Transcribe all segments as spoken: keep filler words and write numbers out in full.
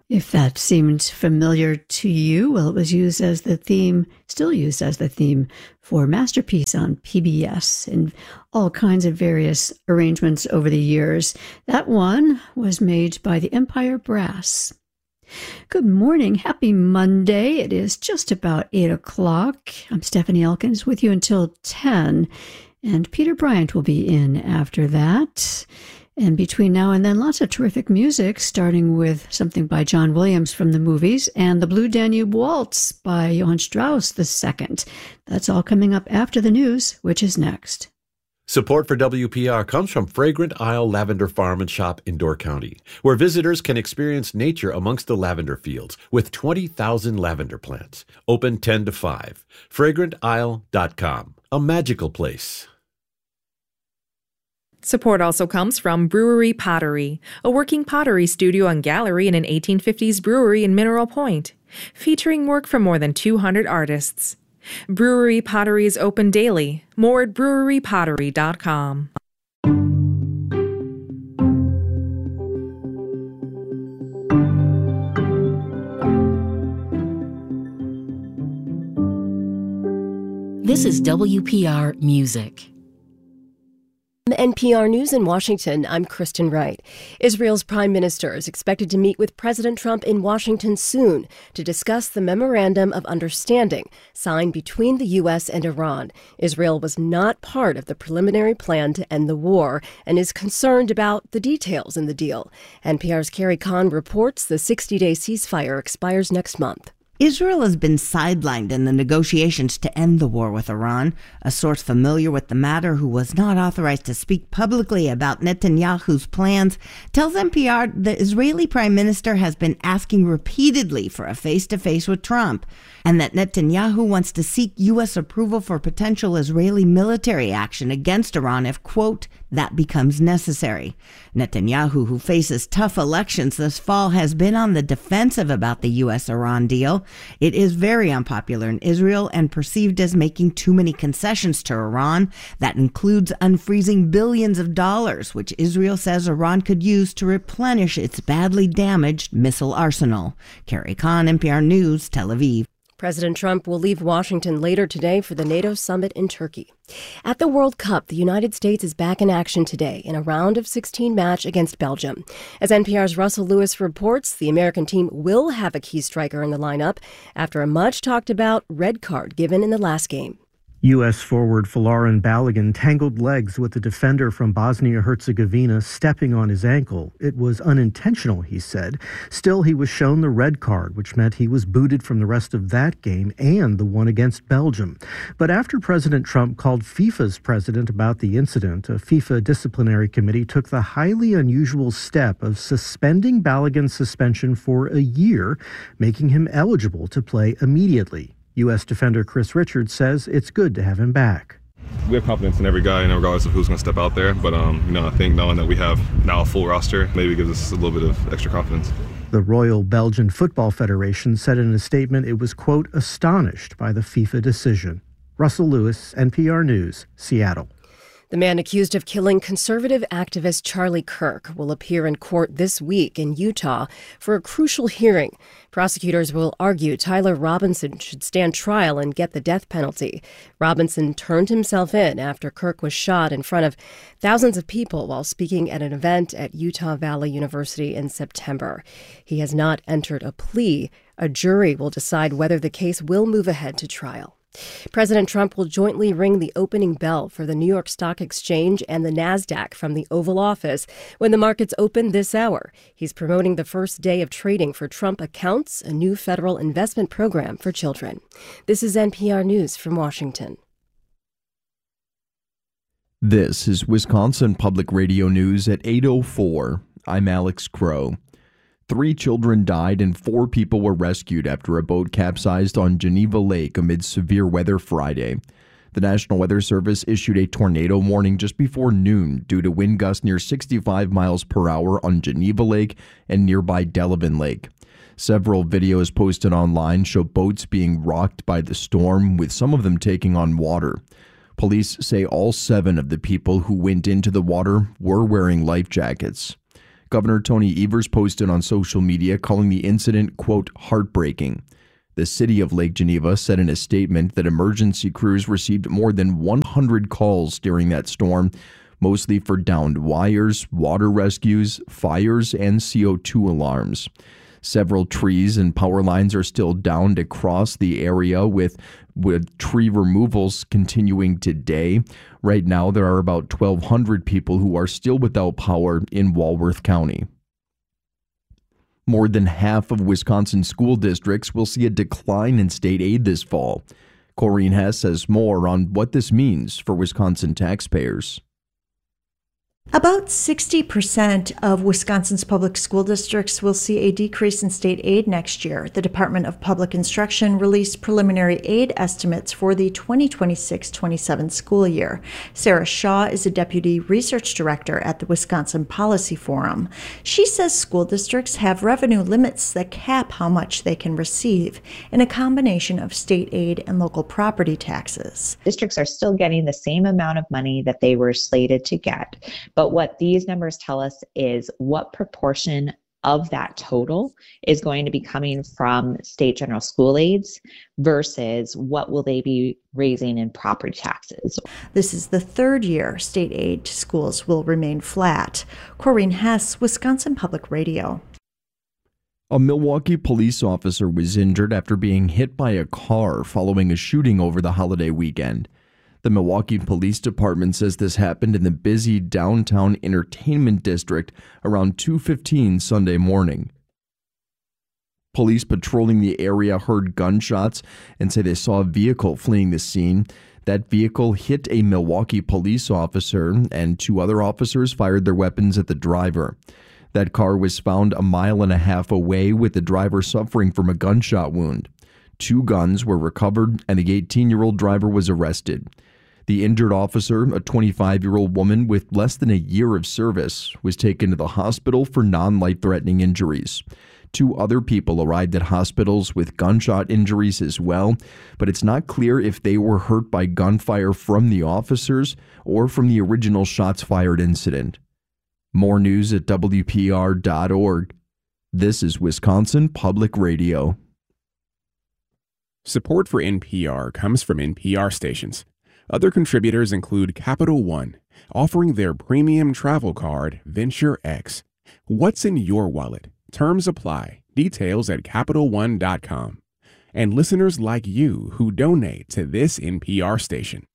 If that seemed familiar to you, well, it was used as the theme, still used as the theme for Masterpiece on P B S in all kinds of various arrangements over the years. That one was made by the Empire Brass. Good morning. Happy Monday. It is just about eight o'clock. I'm Stephanie Elkins with you until ten, and Peter Bryant will be in after that. And between now and then, lots of terrific music, starting with something by John Williams from the movies and the Blue Danube Waltz by Johann Strauss the Second. That's all coming up after the news, which is next. Support for W P R comes from Fragrant Isle Lavender Farm and Shop in Door County, where visitors can experience nature amongst the lavender fields with twenty thousand lavender plants. Open ten to five. fragrant isle dot com. A magical place. Support also comes from Brewery Pottery, a working pottery studio and gallery in an eighteen fifties brewery in Mineral Point, featuring work from more than two hundred artists. Brewery Pottery is open daily. More at brewery pottery dot com. This is W P R Music. N P R News in Washington, I'm Kristen Wright. Israel's prime minister is expected to meet with President Trump in Washington soon to discuss the Memorandum of Understanding signed between the U S and Iran. Israel was not part of the preliminary plan to end the war and is concerned about the details in the deal. N P R's Carrie Kahn reports the sixty-day ceasefire expires next month. Israel has been sidelined in the negotiations to end the war with Iran. A source familiar with the matter, who was not authorized to speak publicly about Netanyahu's plans, tells N P R the Israeli prime minister has been asking repeatedly for a face-to-face with Trump, and that Netanyahu wants to seek U S approval for potential Israeli military action against Iran if, quote, that becomes necessary. Netanyahu, who faces tough elections this fall, has been on the defensive about the U S Iran deal. It is very unpopular in Israel and perceived as making too many concessions to Iran. That includes unfreezing billions of dollars, which Israel says Iran could use to replenish its badly damaged missile arsenal. Carrie Kahn, N P R News, Tel Aviv. President Trump will leave Washington later today for the NATO summit in Turkey. At the World Cup, the United States is back in action today in a round of sixteen match against Belgium. As N P R's Russell Lewis reports, the American team will have a key striker in the lineup after a much-talked-about red card given in the last game. U S forward Folarin Balogun tangled legs with the defender from Bosnia-Herzegovina, stepping on his ankle. It was unintentional, he said. Still, he was shown the red card, which meant he was booted from the rest of that game and the one against Belgium. But after President Trump called FIFA's president about the incident, a FIFA disciplinary committee took the highly unusual step of suspending Balogun's suspension for a year, making him eligible to play immediately. U S defender Chris Richards says it's good to have him back. We have confidence in every guy, and regardless of who's going to step out there. But um, you know, I think knowing that we have now a full roster maybe gives us a little bit of extra confidence. The Royal Belgian Football Federation said in a statement it was, quote, astonished by the FIFA decision. Russell Lewis, N P R News, Seattle. The man accused of killing conservative activist Charlie Kirk will appear in court this week in Utah for a crucial hearing. Prosecutors will argue Tyler Robinson should stand trial and get the death penalty. Robinson turned himself in after Kirk was shot in front of thousands of people while speaking at an event at Utah Valley University in September. He has not entered a plea. A jury will decide whether the case will move ahead to trial. President Trump will jointly ring the opening bell for the New York Stock Exchange and the NASDAQ from the Oval Office when the markets open this hour. He's promoting the first day of trading for Trump Accounts, a new federal investment program for children. This is N P R News from Washington. This is Wisconsin Public Radio News at eight oh four. I'm Alex Crow. Three children died and four people were rescued after a boat capsized on Geneva Lake amid severe weather Friday. The National Weather Service issued a tornado warning just before noon due to wind gusts near sixty-five miles per hour on Geneva Lake and nearby Delavan Lake. Several videos posted online show boats being rocked by the storm, with some of them taking on water. Police say all seven of the people who went into the water were wearing life jackets. Governor Tony Evers posted on social media calling the incident, quote, heartbreaking. The city of Lake Geneva said in a statement that emergency crews received more than one hundred calls during that storm, mostly for downed wires, water rescues, fires, and C O two alarms. Several trees and power lines are still downed across the area, with, with tree removals continuing today. Right now, there are about twelve hundred people who are still without power in Walworth County. More than half of Wisconsin school districts will see a decline in state aid this fall. Corrine Hess has more on what this means for Wisconsin taxpayers. About sixty percent of Wisconsin's public school districts will see a decrease in state aid next year. The Department of Public Instruction released preliminary aid estimates for the twenty twenty-six twenty-seven school year. Sarah Shaw is a deputy research director at the Wisconsin Policy Forum. She says school districts have revenue limits that cap how much they can receive in a combination of state aid and local property taxes. Districts are still getting the same amount of money that they were slated to get. But what these numbers tell us is what proportion of that total is going to be coming from state general school aids versus what will they be raising in property taxes. This is the third year state aid to schools will remain flat. Corrine Hess, Wisconsin Public Radio. A Milwaukee police officer was injured after being hit by a car following a shooting over the holiday weekend. The Milwaukee Police Department says this happened in the busy downtown entertainment district around two fifteen Sunday morning. Police patrolling the area heard gunshots and say they saw a vehicle fleeing the scene. That vehicle hit a Milwaukee police officer, and two other officers fired their weapons at the driver. That car was found a mile and a half away, with the driver suffering from a gunshot wound. Two guns were recovered, and the eighteen-year-old driver was arrested. The injured officer, a twenty-five-year-old woman with less than a year of service, was taken to the hospital for non-life-threatening injuries. Two other people arrived at hospitals with gunshot injuries as well, but it's not clear if they were hurt by gunfire from the officers or from the original shots fired incident. More news at W P R dot org. This is Wisconsin Public Radio. Support for N P R comes from N P R stations. Other contributors include Capital One, offering their premium travel card, Venture X. What's in your wallet? Terms apply. Details at Capital One dot com. And listeners like you who donate to this N P R station.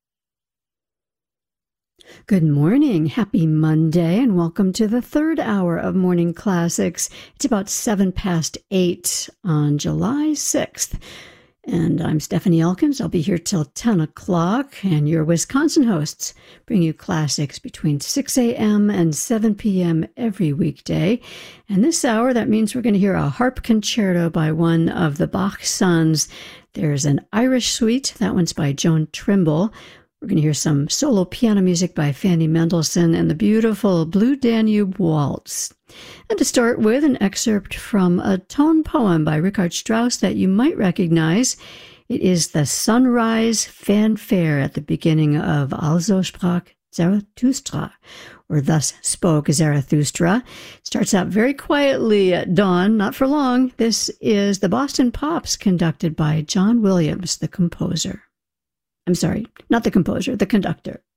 Good morning. Happy Monday, and welcome to the third hour of Morning Classics. It's about seven past eight on July sixth. And I'm Stephanie Elkins. I'll be here till ten o'clock, and your Wisconsin hosts bring you classics between six a.m. and seven p.m. every weekday. And this hour, that means we're going to hear a harp concerto by one of the Bach sons. There's an Irish suite. That one's by Joan Trimble. We're going to hear some solo piano music by Fanny Mendelssohn and the beautiful Blue Danube Waltz. And to start with, an excerpt from a tone poem by Richard Strauss that you might recognize. It is the sunrise fanfare at the beginning of Also sprach Zarathustra, or Thus Spoke Zarathustra. It starts out very quietly at dawn, not for long. This is the Boston Pops, conducted by John Williams, the composer. I'm sorry, not the composer, the conductor.